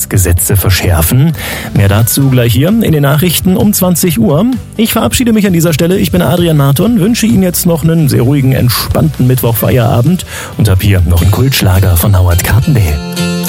Gesetze verschärfen. Mehr dazu gleich hier in den Nachrichten um 20 Uhr. Ich verabschiede mich an dieser Stelle. Ich bin Adrian Marton, wünsche Ihnen jetzt noch einen sehr ruhigen, entspannten Mittwochfeierabend und habe hier noch einen Kultschlager von Howard Carpendale.